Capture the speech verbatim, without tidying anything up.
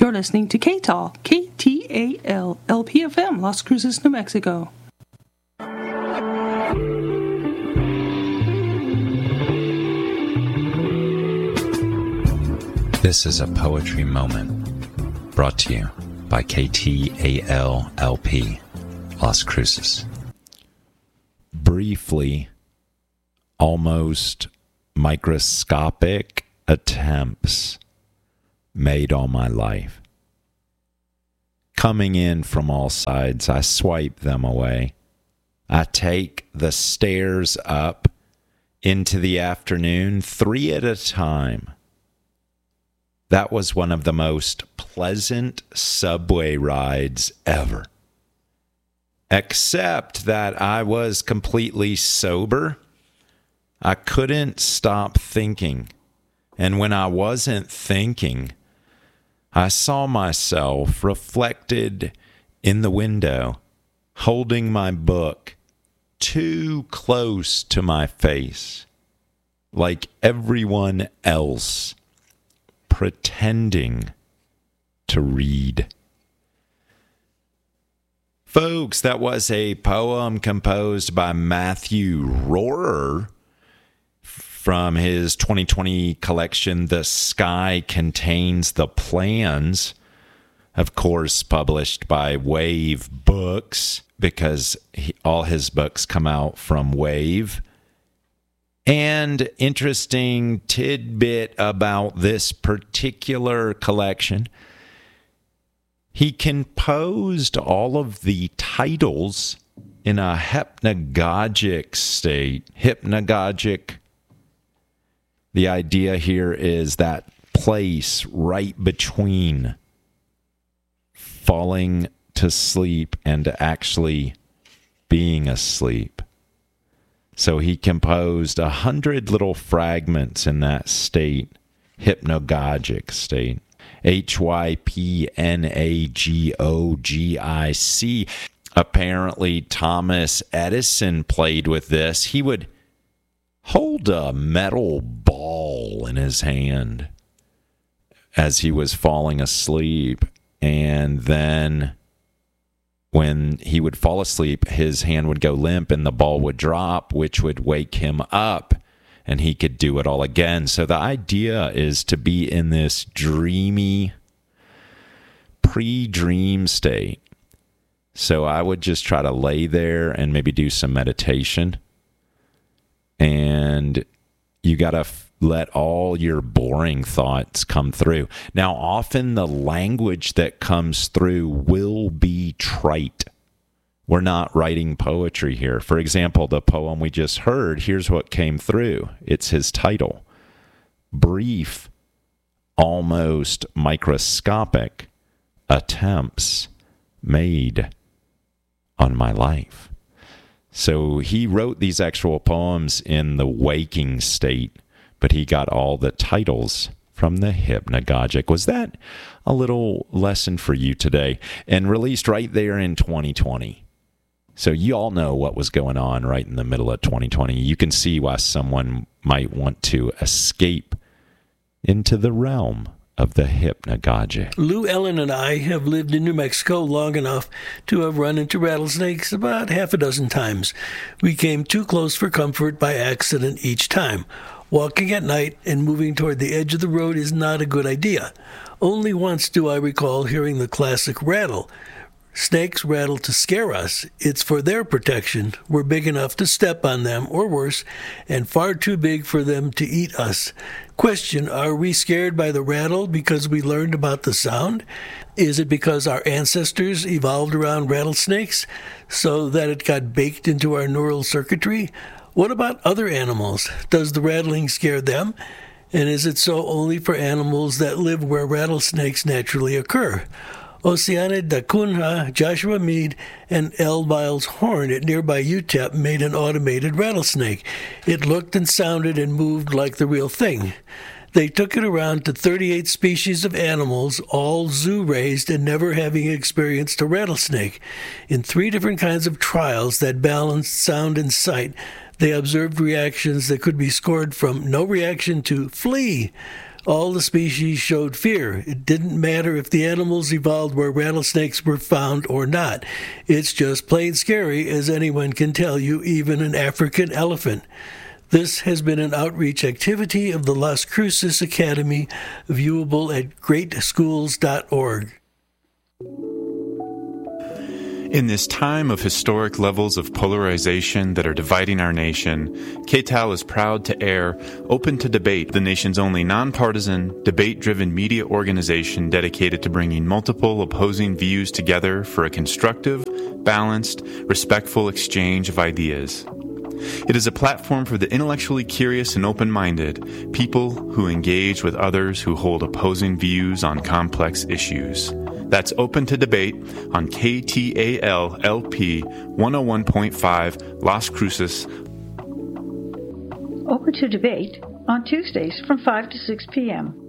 You're listening to K T A L, K T A L, L P F M, Las Cruces, New Mexico. This is a poetry moment brought to you by K T A L L P, Las Cruces. Briefly, almost microscopic attempts made all my life. Coming in from all sides, I swipe them away. I take the stairs up into the afternoon, three at a time. That was one of the most pleasant subway rides ever. Except that I was completely sober. I couldn't stop thinking. And when I wasn't thinking, I saw myself reflected in the window, holding my book too close to my face, like everyone else, pretending to read. Folks, that was a poem composed by Matthew Rohrer from his twenty twenty collection, The Sky Contains the Plans, of course, published by Wave Books, because he, all his books come out from Wave. And interesting tidbit about this particular collection, he composed all of the titles in a hypnagogic state. Hypnagogic. The idea here is that place right between falling to sleep and actually being asleep. So he composed a hundred little fragments in that state, hypnagogic state. H Y P N A G O G I C. Apparently, Thomas Edison played with this. He would hold a metal ball in his hand as he was falling asleep. And then when he would fall asleep, his hand would go limp and the ball would drop, which would wake him up and he could do it all again. So the idea is to be in this dreamy, pre-dream state. So I would just try to lay there and maybe do some meditation. And you got to f- let all your boring thoughts come through. Now, often the language that comes through will be trite. We're not writing poetry here. For example, the poem we just heard, here's what came through. It's his title. Brief, almost microscopic attempts made on my life. So he wrote these actual poems in the waking state, but he got all the titles from the hypnagogic. Was that a little lesson for you today? And released right there in twenty twenty. So you all know what was going on right in the middle of twenty twenty. You can see why someone might want to escape into the realm of the hypnagogic. Lou Ellen and I have lived in New Mexico long enough to have run into rattlesnakes about half a dozen times. We came too close for comfort by accident each time. Walking at night and moving toward the edge of the road is not a good idea. Only once do I recall hearing the classic rattle. Snakes rattle to scare us. It's for their protection. We're big enough to step on them, or worse, and far too big for them to eat us. Question, are we scared by the rattle because we learned about the sound? Is it because our ancestors evolved around rattlesnakes so that it got baked into our neural circuitry? What about other animals? Does the rattling scare them? And is it so only for animals that live where rattlesnakes naturally occur? Oceana da Cunha, Joshua Mead, and L. Miles Horn at nearby U T E P made an automated rattlesnake. It looked and sounded and moved like the real thing. They took it around to thirty-eight species of animals, all zoo-raised and never having experienced a rattlesnake. In three different kinds of trials that balanced sound and sight, they observed reactions that could be scored from no reaction to flee. All the species showed fear. It didn't matter if the animals evolved where rattlesnakes were found or not. It's just plain scary, as anyone can tell you, even an African elephant. This has been an outreach activity of the Las Cruces Academy, viewable at great schools dot org. In this time of historic levels of polarization that are dividing our nation, K T A L is proud to air Open to Debate, the nation's only nonpartisan, debate-driven media organization dedicated to bringing multiple opposing views together for a constructive, balanced, respectful exchange of ideas. It is a platform for the intellectually curious and open-minded, people who engage with others who hold opposing views on complex issues. That's Open to Debate on K T A L L P one oh one point five Las Cruces. Open to Debate on Tuesdays from five to six p.m.